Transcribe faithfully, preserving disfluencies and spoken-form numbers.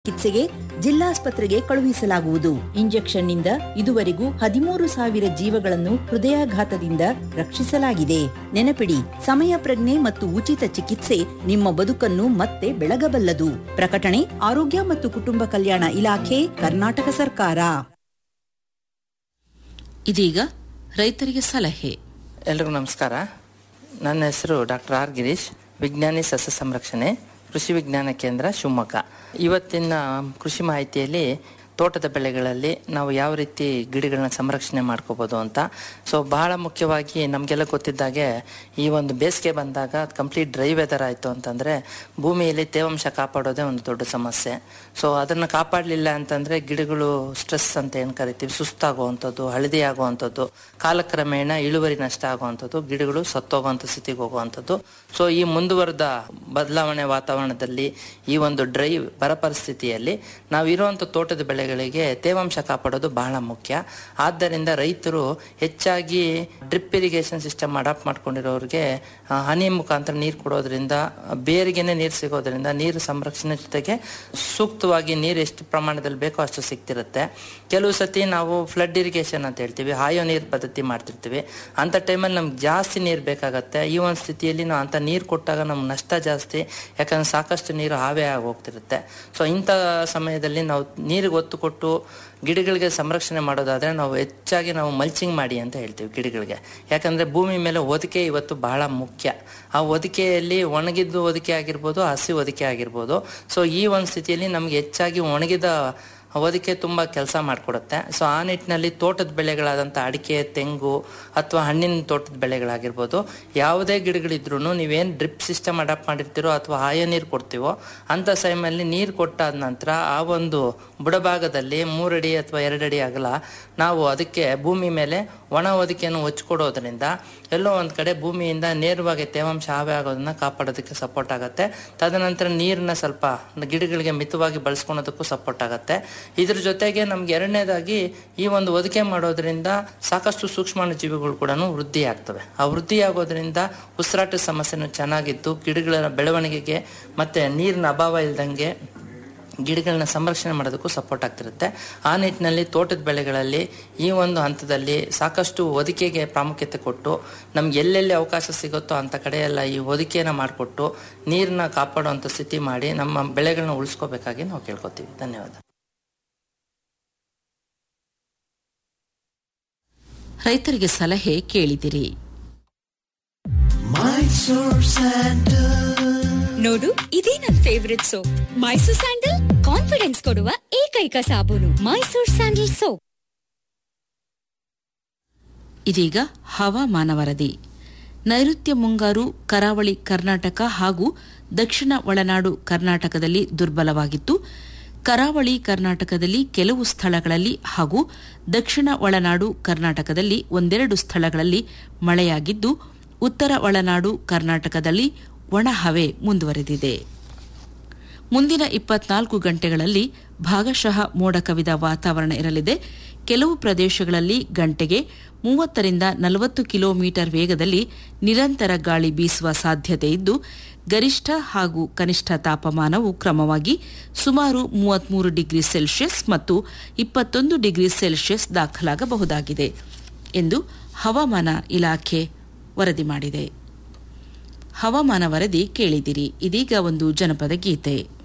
ಚಿಕಿತ್ಸೆಗೆ ಜಿಲ್ಲಾಸ್ಪತ್ರೆಗೆ ಕಳುಹಿಸಲಾಗುವುದು. ಇಂಜೆಕ್ಷನ್ನಿಂದ ಇದುವರೆಗೂ ಹದಿಮೂರು ಸಾವಿರ ಜೀವಗಳನ್ನು ಹೃದಯಾಘಾತದಿಂದ ರಕ್ಷಿಸಲಾಗಿದೆ. ನೆನಪಿಡಿ, ಸಮಯ ಪ್ರಜ್ಞೆ ಮತ್ತು ಉಚಿತ ಚಿಕಿತ್ಸೆ ನಿಮ್ಮ ಬದುಕನ್ನು ಮತ್ತೆ ಬೆಳಗಬಲ್ಲದು. ಪ್ರಕಟಣೆ ಆರೋಗ್ಯ ಮತ್ತು ಕುಟುಂಬ ಕಲ್ಯಾಣ ಇಲಾಖೆ, ಕರ್ನಾಟಕ ಸರ್ಕಾರ. ಇದೀಗ ರೈತರಿಗೆ ಸಲಹೆ. ಎಲ್ರಿಗೂ ನಮಸ್ಕಾರ. ನನ್ನ ಹೆಸರು ಡಾಕ್ಟರ್ ಆರ್ ಗಿರೀಶ್, ವಿಜ್ಞಾನಿ ಸಸ್ಯ ಸಂರಕ್ಷಣೆ, ಕೃಷಿ ವಿಜ್ಞಾನ ಕೇಂದ್ರ, ಶಿವಮೊಗ್ಗ. ಇವತ್ತಿನ ಕೃಷಿ ಮಾಹಿತಿಯಲ್ಲಿ ತೋಟದ ಬೆಳೆಗಳಲ್ಲಿ ನಾವು ಯಾವ ರೀತಿ ಗಿಡಗಳನ್ನ ಸಂರಕ್ಷಣೆ ಮಾಡ್ಕೋಬೋದು ಅಂತ. ಸೊ ಬಹಳ ಮುಖ್ಯವಾಗಿ ನಮಗೆಲ್ಲ ಗೊತ್ತಿದ್ದಾಗೆ ಈ ಒಂದು ಬೇಸಿಗೆ ಬಂದಾಗ ಅದು ಕಂಪ್ಲೀಟ್ ಡ್ರೈ ವೆದರ್ ಆಯಿತು ಅಂತಂದರೆ ಭೂಮಿಯಲ್ಲಿ ತೇವಾಂಶ ಕಾಪಾಡೋದೇ ಒಂದು ದೊಡ್ಡ ಸಮಸ್ಯೆ. ಸೊ ಅದನ್ನು ಕಾಪಾಡಲಿಲ್ಲ ಅಂತಂದರೆ ಗಿಡಗಳು ಸ್ಟ್ರೆಸ್ ಅಂತ ಏನು ಕರಿತೀವಿ, ಸುಸ್ತಾಗುವಂಥದ್ದು, ಹಳದಿ ಆಗುವಂಥದ್ದು, ಕಾಲಕ್ರಮೇಣ ಇಳುವರಿ ನಷ್ಟ ಆಗುವಂಥದ್ದು, ಗಿಡಗಳು ಸತ್ತೋಗುವಂಥ ಸ್ಥಿತಿಗೆ ಹೋಗುವಂಥದ್ದು. ಸೊ ಈ ಮುಂದುವರೆದ ಬದಲಾವಣೆ ವಾತಾವರಣದಲ್ಲಿ, ಈ ಒಂದು ಡ್ರೈ ಬರ ಪರಿಸ್ಥಿತಿಯಲ್ಲಿ ನಾವು ಇರುವಂಥ ತೋಟದ ಬೆಳೆ ಗಳಿಗೆ ತೇವಾಂಶ ಕಾಪಾಡೋದು ಬಹಳ ಮುಖ್ಯ. ಆದ್ದರಿಂದ ರೈತರು ಹೆಚ್ಚಾಗಿ ಡ್ರಿಪ್ ಇರಿಗೇಷನ್ ಸಿಸ್ಟಮ್ ಅಡಾಪ್ಟ್ ಮಾಡ್ಕೊಂಡಿರೋರಿಗೆ ಹನಿ ಮುಖಾಂತರ ನೀರು ಕೊಡೋದ್ರಿಂದ, ಬೇರಿಗೆನೆ ನೀರು ಸಿಗೋದ್ರಿಂದ ನೀರು ಸಂರಕ್ಷಣೆ ಜೊತೆಗೆ ಸೂಕ್ತವಾಗಿ ನೀರು ಎಷ್ಟು ಪ್ರಮಾಣದಲ್ಲಿ ಬೇಕೋ ಅಷ್ಟು ಸಿಗ್ತಿರುತ್ತೆ. ಕೆಲವು ಸತಿ ನಾವು ಫ್ಲಡ್ ಇರಿಗೇಷನ್ ಅಂತ ಹೇಳ್ತೀವಿ, ಹಾಯೋ ನೀರು ಪದ್ಧತಿ ಮಾಡ್ತಿರ್ತೀವಿ. ಅಂಥ ಟೈಮಲ್ಲಿ ನಮ್ಗೆ ಜಾಸ್ತಿ ನೀರು ಬೇಕಾಗತ್ತೆ. ಈ ಒಂದು ಸ್ಥಿತಿಯಲ್ಲಿ ನಾವು ಅಂಥ ನೀರು ಕೊಟ್ಟಾಗ ನಮ್ಗೆ ನಷ್ಟ ಜಾಸ್ತಿ, ಯಾಕಂದ್ರೆ ಸಾಕಷ್ಟು ನೀರು ಹಾವೇ ಆಗಿ ಹೋಗ್ತಿರುತ್ತೆ. ಸೊ ಇಂಥ ಸಮಯದಲ್ಲಿ ನಾವು ನೀರಿಗೆ ಒತ್ತು ಕೊಟ್ಟು ಗಿಡಗಳಿಗೆ ಸಂರಕ್ಷಣೆ ಮಾಡೋದಾದರೆ ನಾವು ಹೆಚ್ಚಾಗಿ ನಾವು ಮಲ್ಚಿಂಗ್ ಮಾಡಿ ಅಂತ ಹೇಳ್ತೀವಿ ಗಿಡಗಳಿಗೆ. ಯಾಕಂದರೆ ಭೂಮಿ ಮೇಲೆ ಹೊದಿಕೆ ಇವತ್ತು ಬಹಳ ಮುಖ್ಯ. ಆ ಹೊದಿಕೆಯಲ್ಲಿ ಒಣಗಿದ್ದು ಹೊದಿಕೆ ಆಗಿರ್ಬೋದು, ಹಸಿ ಹೊದಿಕೆ ಆಗಿರ್ಬೋದು. ಸೊ ಈ ಒಂದು ಸ್ಥಿತಿಯಲ್ಲಿ ನಮಗೆ ಹೆಚ್ಚಾಗಿ ಒಣಗಿದ ಹೊದಿಕೆ ತುಂಬ ಕೆಲಸ ಮಾಡಿಕೊಡುತ್ತೆ. ಸೊ ಆ ನಿಟ್ಟಿನಲ್ಲಿ ತೋಟದ ಬೆಳೆಗಳಾದಂಥ ಅಡಿಕೆ, ತೆಂಗು ಅಥವಾ ಹಣ್ಣಿನ ತೋಟದ ಬೆಳೆಗಳಾಗಿರ್ಬೋದು, ಯಾವುದೇ ಗಿಡಗಳಿದ್ರೂ ನೀವೇನು ಡ್ರಿಪ್ ಸಿಸ್ಟಮ್ ಅಡಾಪ್ಟ್ ಮಾಡಿರ್ತೀರೋ ಅಥವಾ ಹಾಯ ನೀರು ಕೊಡ್ತೀವೋ ಅಂಥ ಸಮಯದಲ್ಲಿ ನೀರು ಕೊಟ್ಟಾದ ನಂತರ ಆ ಒಂದು ಬುಡಭಾಗದಲ್ಲಿ ಮೂರಡಿ ಅಥವಾ ಎರಡಡಿ ಅಗಲ ನಾವು ಅದಕ್ಕೆ ಭೂಮಿ ಮೇಲೆ ಒಣ ಹೊದಿಕೆಯನ್ನು ಹೊಚ್ಕೊಡೋದ್ರಿಂದ ಎಲ್ಲೋ ಒಂದು ಕಡೆ ಭೂಮಿಯಿಂದ ನೇರವಾಗಿ ತೇವಾಂಶ ಹಾವೇ ಆಗೋದನ್ನ ಕಾಪಾಡೋದಕ್ಕೆ ಸಪೋರ್ಟ್ ಆಗುತ್ತೆ. ತದನಂತರ ನೀರನ್ನ ಸ್ವಲ್ಪ ಗಿಡಗಳಿಗೆ ಮಿತವಾಗಿ ಬಳಸ್ಕೊಳೋದಕ್ಕೂ ಸಪೋರ್ಟ್ ಆಗುತ್ತೆ. ಇದ್ರ ಜೊತೆಗೆ ನಮ್ಗೆ ಎರಡನೇದಾಗಿ ಈ ಒಂದು ಹೊದಿಕೆ ಮಾಡೋದ್ರಿಂದ ಸಾಕಷ್ಟು ಸೂಕ್ಷ್ಮಾಣು ಜೀವಿಗಳು ಕೂಡ ವೃದ್ಧಿ ಆಗ್ತವೆ. ಆ ವೃದ್ಧಿ ಆಗೋದ್ರಿಂದ ಉಸಿರಾಟದ ಸಮಸ್ಯೆನೂ ಚೆನ್ನಾಗಿದ್ದು ಗಿಡಗಳ ಬೆಳವಣಿಗೆಗೆ ಮತ್ತೆ ನೀರಿನ ಅಭಾವ ಇಲ್ದಂಗೆ ಗಿಡಗಳನ್ನ ಸಂರಕ್ಷಣೆ ಮಾಡೋದಕ್ಕೂ ಸಪೋರ್ಟ್ ಆಗ್ತಿರುತ್ತೆ. ಆ ನಿಟ್ಟಿನಲ್ಲಿ ತೋಟದ ಬೆಳೆಗಳಲ್ಲಿ ಈ ಒಂದು ಹಂತದಲ್ಲಿ ಸಾಕಷ್ಟು ಹೊದಿಕೆಗೆ ಪ್ರಾಮುಖ್ಯತೆ ಕೊಟ್ಟು ನಮ್ಗೆ ಎಲ್ಲೆಲ್ಲಿ ಅವಕಾಶ ಸಿಗುತ್ತೋ ಅಂಥ ಕಡೆ ಎಲ್ಲ ಈ ಹೊದಿಕೆಯನ್ನು ಮಾಡಿಕೊಟ್ಟು ನೀರನ್ನ ಕಾಪಾಡುವಂಥ ಸ್ಥಿತಿ ಮಾಡಿ ನಮ್ಮ ಬೆಳೆಗಳನ್ನ ಉಳಿಸ್ಕೋಬೇಕಾಗಿ ನಾವು ಕೇಳ್ಕೊತೀವಿ. ಧನ್ಯವಾದ. ರೈತರಿಗೆ ಸಲಹೆ ಕೇಳಿದಿರಿ. ನೋಡು, ಇದೇ ನನ್ favourite soap. Mysore sandal confidence ಕೊಡುವ ಏಕೈಕ ಸಾಬೂನು. Mysore sandal soap. ಇದೀಗ ಹವಾಮಾನ ವರದಿ. ನೈಋತ್ಯ ಮುಂಗಾರು ಕರಾವಳಿ ಕರ್ನಾಟಕ ಹಾಗೂ ದಕ್ಷಿಣ ಒಳನಾಡು ಕರ್ನಾಟಕದಲ್ಲಿ ದುರ್ಬಲವಾಗಿತ್ತು. ಕರಾವಳಿ ಕರ್ನಾಟಕದಲ್ಲಿ ಕೆಲವು ಸ್ಥಳಗಳಲ್ಲಿ ಹಾಗೂ ದಕ್ಷಿಣ ಒಳನಾಡು ಕರ್ನಾಟಕದಲ್ಲಿ ಒಂದೆರಡು ಸ್ಥಳಗಳಲ್ಲಿ ಮಳೆಯಾಗಿದ್ದು, ಉತ್ತರ ಒಳನಾಡು ಕರ್ನಾಟಕದಲ್ಲಿ ಒಣಹವೆ ಮುಂದುವರೆದಿದೆ. ಮುಂದಿನ ಇಪ್ಪತ್ನಾಲ್ಕು ಗಂಟೆಗಳಲ್ಲಿ ಭಾಗಶಃ ಮೋಡ ಕವಿದ ವಾತಾವರಣ ಇರಲಿದೆ. ಕೆಲವು ಪ್ರದೇಶಗಳಲ್ಲಿ ಗಂಟೆಗೆ ಮೂವತ್ತರಿಂದ ನಲವತ್ತು ಕಿಲೋಮೀಟರ್ ವೇಗದಲ್ಲಿ ನಿರಂತರ ಗಾಳಿ ಬೀಸುವ ಸಾಧ್ಯತೆ ಇದ್ದು, ಗರಿಷ್ಠ ಹಾಗೂ ಕನಿಷ್ಠ ತಾಪಮಾನವು ಕ್ರಮವಾಗಿ ಸುಮಾರು ಮೂವತ್ಮೂರು ಡಿಗ್ರಿ ಸೆಲ್ಸಿಯಸ್ ಮತ್ತು ಇಪ್ಪತ್ತೊಂದು ಡಿಗ್ರಿ ಸೆಲ್ಸಿಯಸ್ ದಾಖಲಾಗಬಹುದಾಗಿದೆ ಎಂದು ಹವಾಮಾನ ಇಲಾಖೆ ವರದಿ ಮಾಡಿದೆ. ಹವಾಮಾನ ವರದಿ ಕೇಳಿದಿರಿ. ಇದೀಗ ಒಂದು ಜನಪದ ಗೀತೆ.